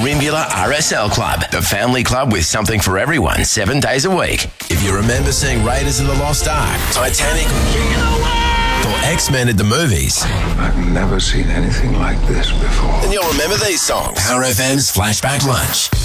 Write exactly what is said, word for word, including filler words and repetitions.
Rimbula R S L Club, the family club with something for everyone, seven days a week. If you remember seeing Raiders of the Lost Ark, Titanic, or X-Men at the movies, I've never seen anything like this before. then you'll remember these songs. Power F M's Flashback Lunch.